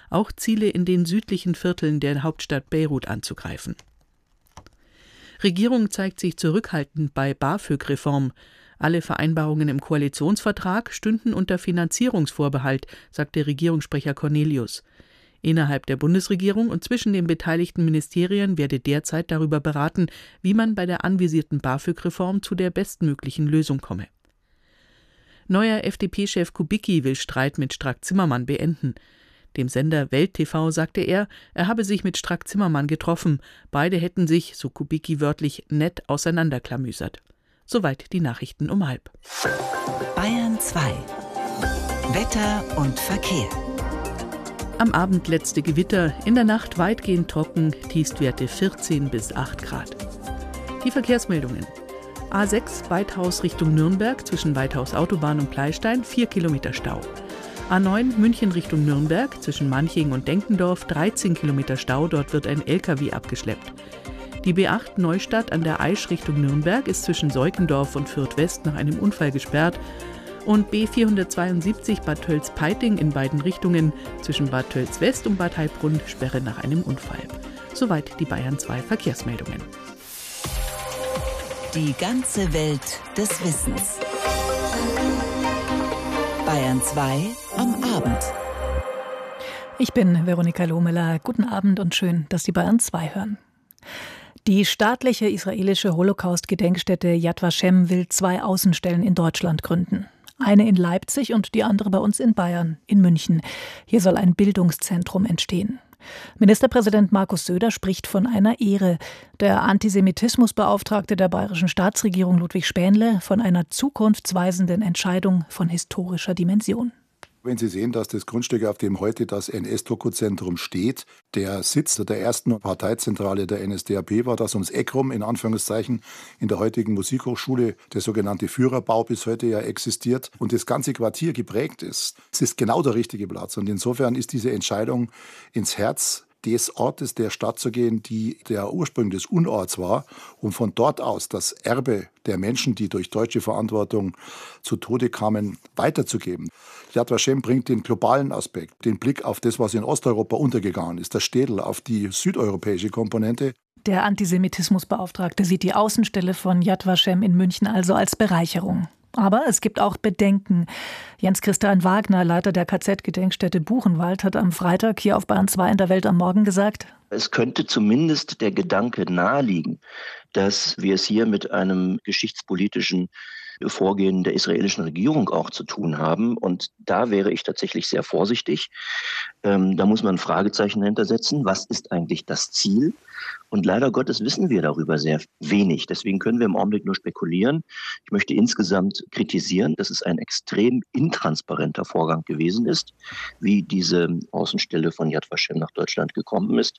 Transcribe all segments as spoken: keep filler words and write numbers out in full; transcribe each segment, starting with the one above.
auch Ziele in den südlichen Vierteln der Hauptstadt Beirut anzugreifen. Regierung zeigt sich zurückhaltend bei BAföG-Reform. Alle Vereinbarungen im Koalitionsvertrag stünden unter Finanzierungsvorbehalt, sagte Regierungssprecher Cornelius. Innerhalb der Bundesregierung und zwischen den beteiligten Ministerien werde derzeit darüber beraten, wie man bei der anvisierten BAföG-Reform zu der bestmöglichen Lösung komme. Neuer F D P-Chef Kubicki will Streit mit Strack-Zimmermann beenden. Dem Sender Welt T V sagte er, er habe sich mit Strack-Zimmermann getroffen. Beide hätten sich, so Kubicki wörtlich, nett auseinanderklamüsert. Soweit die Nachrichten um halb. Bayern zwei. Wetter und Verkehr. Am Abend letzte Gewitter, in der Nacht weitgehend trocken, Tiefstwerte vierzehn bis acht Grad. Die Verkehrsmeldungen. A sechs Weithaus Richtung Nürnberg zwischen Weithaus Autobahn und Pleystein, vier Kilometer Stau. A neun München Richtung Nürnberg zwischen Manching und Denkendorf, dreizehn Kilometer Stau, dort wird ein L K W abgeschleppt. Die B acht Neustadt an der Aisch Richtung Nürnberg ist zwischen Seukendorf und Fürth West nach einem Unfall gesperrt. Und B vierhundertzweiundsiebzig Bad Tölz-Peiting in beiden Richtungen zwischen Bad Tölz-West und Bad Heilbrunn Sperre nach einem Unfall. Soweit die Bayern zwei Verkehrsmeldungen. Die ganze Welt des Wissens. Bayern zwei am Abend. Ich bin Veronika Lohmiller. Guten Abend und schön, dass Sie Bayern zwei hören. Die staatliche israelische Holocaust-Gedenkstätte Yad Vashem will zwei Außenstellen in Deutschland gründen. Eine in Leipzig und die andere bei uns in Bayern, in München. Hier soll ein Bildungszentrum entstehen. Ministerpräsident Markus Söder spricht von einer Ehre. Der Antisemitismusbeauftragte der bayerischen Staatsregierung Ludwig Spähnle von einer zukunftsweisenden Entscheidung von historischer Dimension. Wenn Sie sehen, dass das Grundstück, auf dem heute das N S-Doku-Zentrum steht, der Sitz der ersten Parteizentrale der N S D A P war, das ums Eck rum, in Anführungszeichen, in der heutigen Musikhochschule, der sogenannte Führerbau bis heute ja existiert und das ganze Quartier geprägt ist. Es ist genau der richtige Platz und insofern ist diese Entscheidung ins Herz des Ortes, der Stadt zu gehen, die der Ursprung des Unorts war, um von dort aus das Erbe der Menschen, die durch deutsche Verantwortung zu Tode kamen, weiterzugeben. Yad Vashem bringt den globalen Aspekt, den Blick auf das, was in Osteuropa untergegangen ist, das Städel, auf die südeuropäische Komponente. Der Antisemitismusbeauftragte sieht die Außenstelle von Yad Vashem in München also als Bereicherung. Aber es gibt auch Bedenken. Jens-Christian Wagner, Leiter der K Z-Gedenkstätte Buchenwald, hat am Freitag hier auf Bayern zwei in der Welt am Morgen gesagt: Es könnte zumindest der Gedanke naheliegen, dass wir es hier mit einem geschichtspolitischen Vorgehen der israelischen Regierung auch zu tun haben. Und da wäre ich tatsächlich sehr vorsichtig. Ähm, da muss man ein Fragezeichen hintersetzen. Was ist eigentlich das Ziel? Und leider Gottes wissen wir darüber sehr wenig. Deswegen können wir im Augenblick nur spekulieren. Ich möchte insgesamt kritisieren, dass es ein extrem intransparenter Vorgang gewesen ist, wie diese Außenstelle von Yad Vashem nach Deutschland gekommen ist.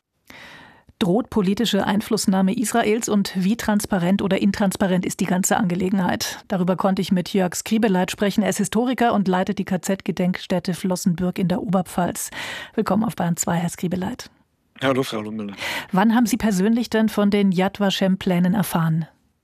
Droht politische Einflussnahme Israels und wie transparent oder intransparent ist die ganze Angelegenheit? Darüber konnte ich mit Jörg Skribeleit sprechen. Er ist Historiker und leitet die K Z-Gedenkstätte Flossenbürg in der Oberpfalz. Willkommen auf Bayern zwei, Herr Skribeleit. Hallo, Frau Lohmiller. Wann haben Sie persönlich denn von den Yad Vashem-Plänen erfahren?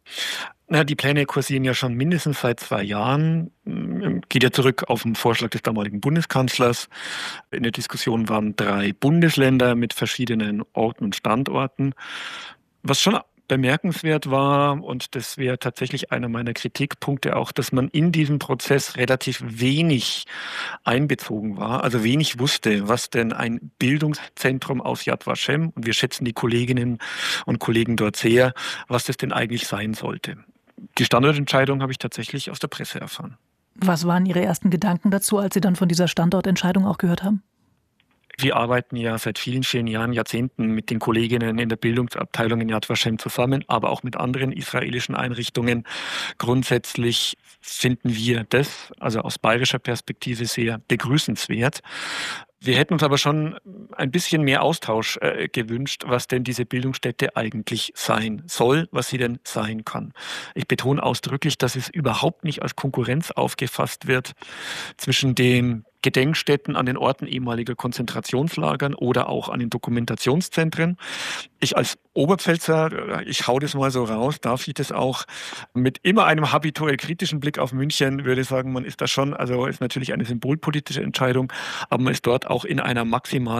Na, die Pläne kursieren ja schon mindestens seit zwei Jahren. Geht ja zurück auf den Vorschlag des damaligen Bundeskanzlers. In der Diskussion waren drei Bundesländer mit verschiedenen Orten und Standorten. Was schon bemerkenswert war, und das wäre tatsächlich einer meiner Kritikpunkte auch, dass man in diesem Prozess relativ wenig einbezogen war, also wenig wusste, was denn ein Bildungszentrum aus Yad Vashem, und wir schätzen die Kolleginnen und Kollegen dort sehr, was das denn eigentlich sein sollte. Die Standortentscheidung habe ich tatsächlich aus der Presse erfahren. Was waren Ihre ersten Gedanken dazu, als Sie dann von dieser Standortentscheidung auch gehört haben? Wir arbeiten ja seit vielen, vielen Jahren, Jahrzehnten mit den Kolleginnen in der Bildungsabteilung in Yad Vashem zusammen, aber auch mit anderen israelischen Einrichtungen. Grundsätzlich finden wir das, also aus bayerischer Perspektive, sehr begrüßenswert. Wir hätten uns aber schon ein bisschen mehr Austausch äh, gewünscht, was denn diese Bildungsstätte eigentlich sein soll, was sie denn sein kann. Ich betone ausdrücklich, dass es überhaupt nicht als Konkurrenz aufgefasst wird zwischen den Gedenkstätten an den Orten ehemaliger Konzentrationslagern oder auch an den Dokumentationszentren. Ich als Oberpfälzer, ich hau das mal so raus, darf ich das auch mit immer einem habituell kritischen Blick auf München, würde sagen, man ist da schon, also ist natürlich eine symbolpolitische Entscheidung, aber man ist dort auch in einer maximalen